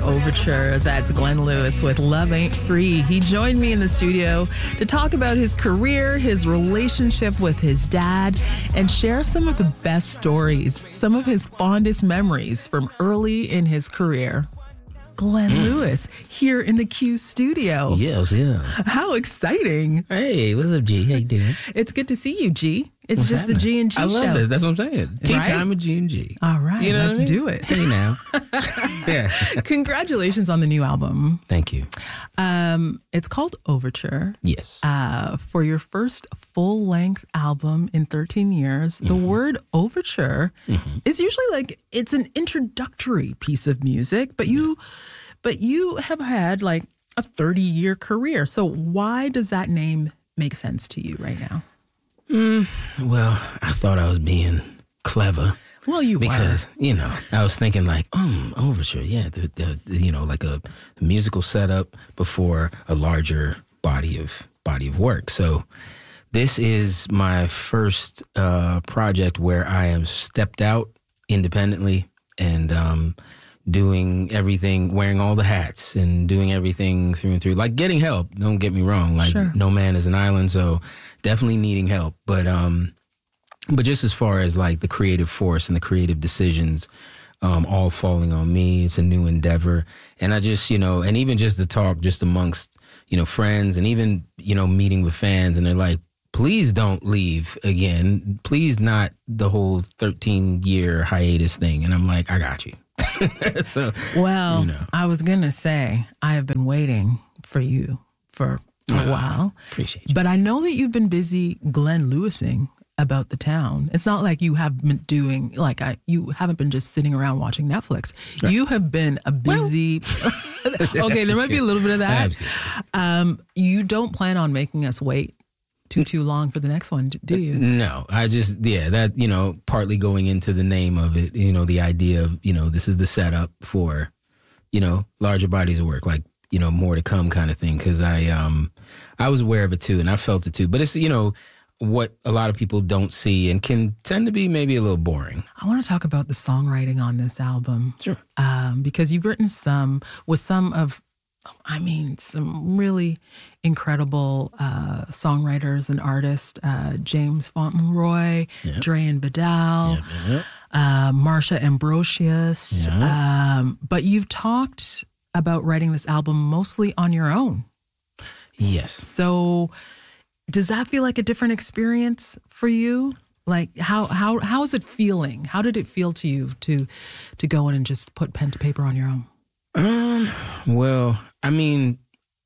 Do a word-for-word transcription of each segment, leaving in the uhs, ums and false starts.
Overture. That's Glenn Lewis with Love Ain't Free. He joined me in the studio to talk about his career, his relationship with his dad, and share some of the best stories, some of his fondest memories from early in his career. Glenn mm. Lewis here in the Q studio. Yes, yes. How exciting. Hey, what's up, G? How you doing? It's good to see you, G. It's What's just happening? the G and G I show. love this. That's what I'm saying. Tea Right? time with G and G. All right, you know let's what I mean? do it. Hey, now. Yeah. Congratulations on the new album. Thank you. Um, it's called Overture. Yes. Uh, for your first full-length album in thirteen years, the mm-hmm. word overture mm-hmm. is usually like it's an introductory piece of music, but you, yes. but you have had like a thirty-year career. So why does that name make sense to you right now? Mm, well, I thought I was being clever. Well, you because, were. you know, I was thinking like, um, overture, yeah, the, the, the, you know, like a musical setup before a larger body of body of work. So this is my first uh, project where I am stepped out independently and um, doing everything, wearing all the hats and doing everything through and through. Like getting help, don't get me wrong. Like sure. no man is an island, so definitely needing help. But um, but just as far as like the creative force and the creative decisions, um, all falling on me. It's a new endeavor. And I just, you know, and even just the talk just amongst, you know, friends and even, you know, meeting with fans, and they're like, please don't leave again. Please not the whole thirteen year hiatus thing. And I'm like, I got you. so, well, you know. I was going to say, I have been waiting for you for a uh, while. Appreciate you. But I know that you've been busy Glenn Lewising about the town. It's not like you have been doing, like, I, you haven't been just sitting around watching Netflix. Right. You have been a busy, well, okay, there might be a little bit of that. Um, you don't plan on making us wait too, too long for the next one, do you? No, I just, yeah, that, you know, partly going into the name of it, you know, the idea of, you know, this is the setup for, you know, larger bodies of work, like, you know, more to come kind of thing. Cause I, um, I was aware of it too, and I felt it too, but it's, you know, what a lot of people don't see and can tend to be maybe a little boring. I want to talk about the songwriting on this album. Sure. Um, because you've written some with some of, I mean, some really incredible uh, songwriters and artists, uh, James Fauntleroy, yep. Drayan Badal, yep, yep. Uh, Marsha Ambrosius. Yep. Um, but you've talked about writing this album mostly on your own. Yes. So does that feel like a different experience for you? Like how how how is it feeling? How did it feel to you to to go in and just put pen to paper on your own? Um, well, I mean,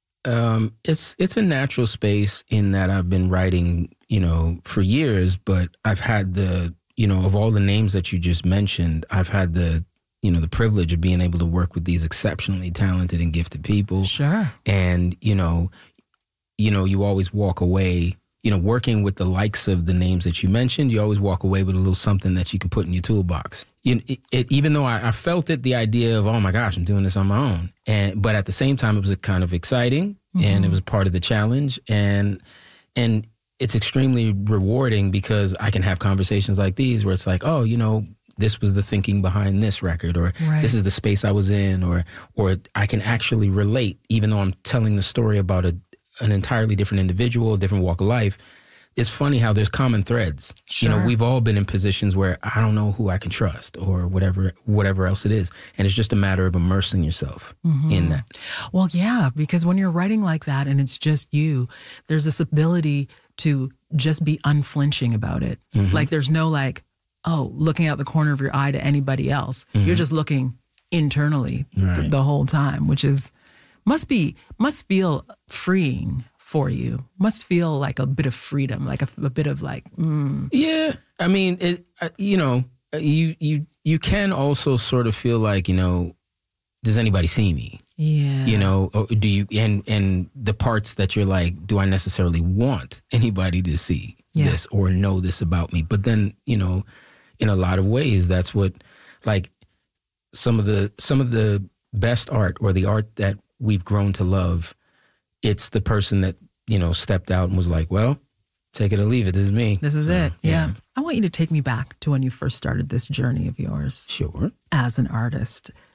um, it's it's a natural space in that I've been writing, you know, for years, but I've had the, you know, of all the names that you just mentioned, I've had the, you know, the privilege of being able to work with these exceptionally talented and gifted people. Sure. And, you know, you know, you always walk away, you know, working with the likes of the names that you mentioned, you always walk away with a little something that you can put in your toolbox. You, it, it, even though I, I felt it, the idea of, oh my gosh, I'm doing this on my own. And, but at the same time, it was kind of exciting mm-hmm. and it was part of the challenge. And, and it's extremely rewarding because I can have conversations like these where it's like, oh, you know, this was the thinking behind this record, or right. this is the space I was in, or, or I can actually relate, even though I'm telling the story about a, an entirely different individual, a different walk of life. It's funny how there's common threads. Sure. You know, we've all been in positions where I don't know who I can trust or whatever, whatever else it is. And it's just a matter of immersing yourself mm-hmm. in that. Well, yeah, because when you're writing like that and it's just you, there's this ability to just be unflinching about it. Mm-hmm. Like there's no like, oh, looking out the corner of your eye to anybody else. Mm-hmm. You're just looking internally right. th- the whole time, which is, must be, must feel freeing for you. Must feel like a bit of freedom, like a, a bit of like, mm. Yeah. I mean, it, uh, you know, you, you, you can also sort of feel like, you know, does anybody see me? Yeah. You know, or do you, and, and the parts that you're like, do I necessarily want anybody to see yeah. this or know this about me? But then, you know, in a lot of ways, that's what, like some of the, some of the best art or the art that we've grown to love, it's the person that, you know, stepped out and was like, well, take it or leave it. This is me. This is so, it. Yeah. yeah. I want you to take me back to when you first started this journey of yours. Sure. As an artist.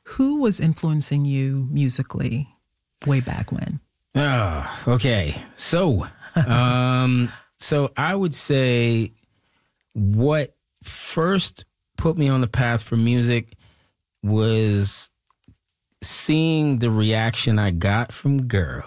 Who was influencing you musically way back when? Oh, okay. So, um, so I would say what first put me on the path for music was seeing the reaction I got from girls.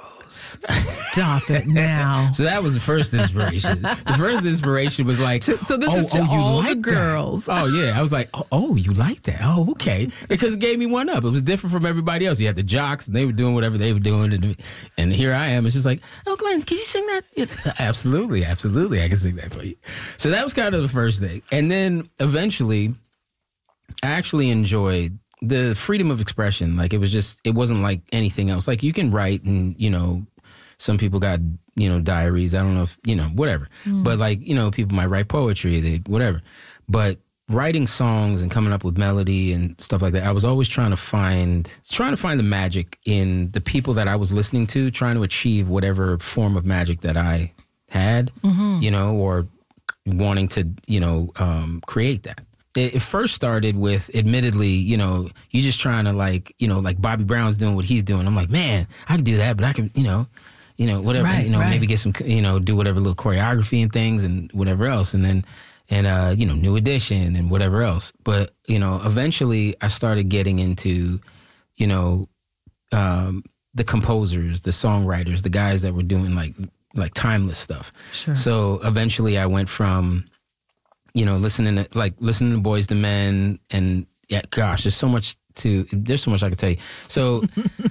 Stop it now. So that was the first inspiration. The first inspiration was like, so, so this oh, is to oh, you all like the girls. That? Oh yeah, I was like, oh, oh, you like that? Oh, okay, because it gave me one up. It was different from everybody else. You had the jocks, and they were doing whatever they were doing, and, and here I am. It's just like, oh, Glenn, can you sing that? Yeah, absolutely, absolutely, I can sing that for you. So that was kind of the first thing, and then eventually, I actually enjoyed the freedom of expression. Like it was just, it wasn't like anything else. Like you can write and, you know, some people got, you know, diaries. I don't know if, you know, whatever. Mm. But like, you know, people might write poetry, they, whatever. But writing songs and coming up with melody and stuff like that, I was always trying to find, trying to find the magic in the people that I was listening to, trying to achieve whatever form of magic that I had, mm-hmm. you know, or wanting to, you know, um, create that. It first started with, admittedly, you know, you just trying to like, you know, like Bobby Brown's doing what he's doing. I'm like, man, I can do that, but I can, you know, you know, whatever, right, you know, right. maybe get some, you know, do whatever little choreography and things and whatever else. And then, and, uh, you know, New Edition and whatever else. But, you know, eventually I started getting into, you know, um, the composers, the songwriters, the guys that were doing like, like timeless stuff. Sure. So eventually I went from, you know, listening to like listening to Boyz two Men, and yeah, gosh, there's so much to there's so much I could tell you. So,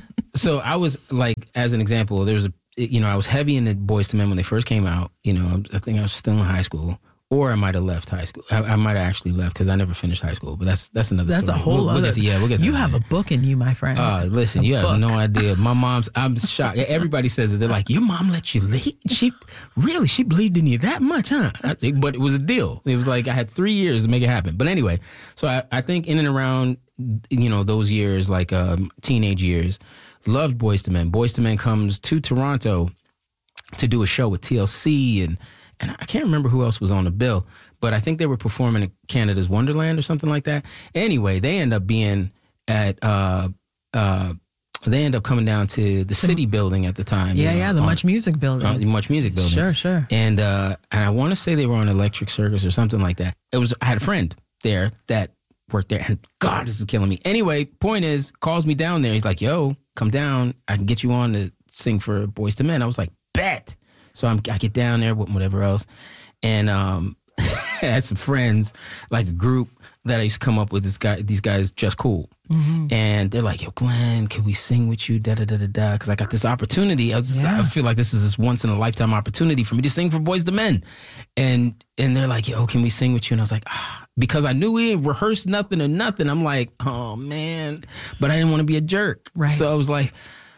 so I was like, as an example, there was a, you know, I was heavy into Boyz two Men when they first came out. You know, I think I was still in high school, or I might have left high school. I, I might have actually left because I never finished high school. But that's that's another. That's story. a whole we'll, other. We'll get to, yeah, we'll get to you that have later. a book in you, my friend. Uh, listen, a you book. have no idea. My mom's. I'm shocked. Everybody says it. They're like, your mom let you lead. She really, she believed in you that much, huh? I think, but it was a deal. It was like I had three years to make it happen. But anyway, so I, I think in and around, you know, those years, like um, teenage years, loved Boyz two Men. Boyz two Men comes to Toronto to do a show with T L C, and and I can't remember who else was on the bill. But I think they were performing at Canada's Wonderland or something like that. Anyway, they end up being at, uh, uh, they end up coming down to the City building at the time. Yeah, you know, yeah, the on, Much Music building. Uh, the Much Music building. Sure, sure. And uh, and I want to say they were on Electric Circus or something like that. It was, I had a friend there that worked there, and God, this is killing me. Anyway, point is, calls me down there. He's like, yo, come down. I can get you on to sing for Boyz two Men. I was like, bet. So I'm, I get down there with whatever else. And, um, I had some friends, like a group that I used to come up with. This guy, these guys, Just Cool, mm-hmm. and they're like, "Yo, Glenn, can we sing with you?" Da da da da da. Because I got this opportunity. I, was just, yeah. I feel like this is this once in a lifetime opportunity for me to sing for Boyz two Men, and and they're like, "Yo, can we sing with you?" And I was like, ah, because I knew we didn't rehearse nothing or nothing. I'm like, oh man, but I didn't want to be a jerk, right? So I was like,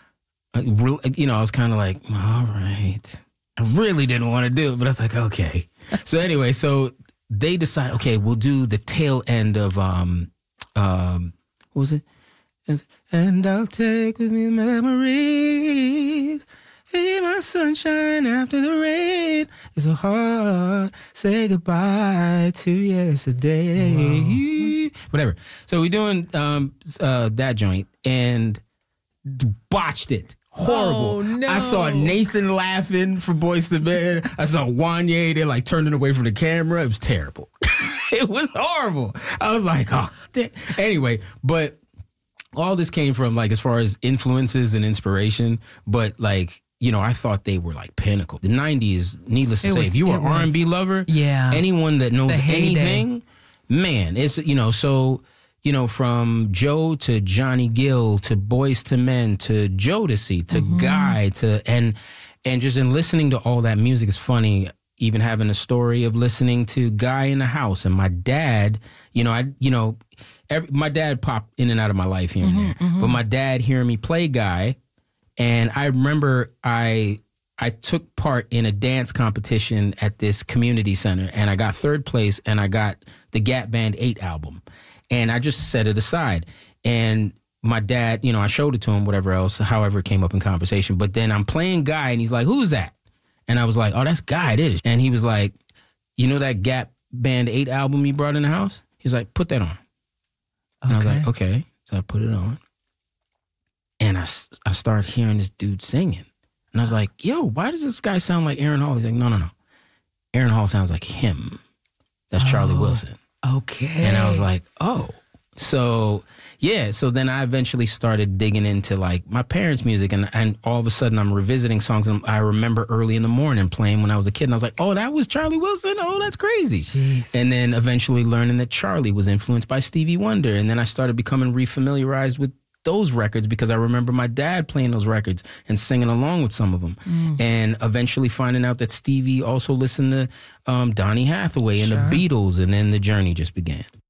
you know, I was kind of like, all right. I really didn't want to do it, but I was like, okay. So anyway, so they decide, okay, we'll do the tail end of, um, um, what was it? it was, and I'll take with me memories, be my sunshine after the rain. It's so hard, say goodbye to yesterday. Whoa. Whatever. So we're doing um, uh, that joint and botched it. Horrible. Oh, no. I saw Nathan laughing for Boyz two Men. I saw Wanye, they're like turning away from the camera. It was terrible. It was horrible. I was like, oh, damn. Anyway, but all this came from like as far as influences and inspiration, but like, you know, I thought they were like pinnacle. The nineties, needless to it say, was, if you were an R and B was, lover, yeah, anyone that knows anything, man, it's, you know, so... You know, from Joe to Johnny Gill to Boyz two Men to Jodeci to mm-hmm. Guy to and and just in listening to all that music is funny. Even having a story of listening to Guy in the House, and my dad, you know, I you know, every, my dad popped in and out of my life here and mm-hmm, there, mm-hmm. but my dad hearing me play Guy, and I remember I I took part in a dance competition at this community center, and I got third place, and I got the Gap Band eight album. And I just set it aside. And my dad, you know, I showed it to him, whatever else, however it came up in conversation. But then I'm playing Guy, and he's like, who's that? And I was like, oh, that's Guy, it is. And he was like, you know that Gap Band eight album you brought in the house? He's like, put that on. And okay. I was like, okay. So I put it on. And I, I started hearing this dude singing. And I was like, yo, why does this guy sound like Aaron Hall? He's like, no, no, no. Aaron Hall sounds like him. That's Charlie oh, Wilson. Okay. And I was like, oh. So, yeah. So then I eventually started digging into like my parents' music. And, and all of a sudden I'm revisiting songs. And I remember early in the morning playing when I was a kid. And I was like, oh, that was Charlie Wilson? Oh, that's crazy. Jeez. And then eventually learning that Charlie was influenced by Stevie Wonder. And then I started becoming refamiliarized with those records because I remember my dad playing those records and singing along with some of them. Mm. And eventually finding out that Stevie also listened to um, Donny Hathaway and sure. the Beatles, and then the journey just began.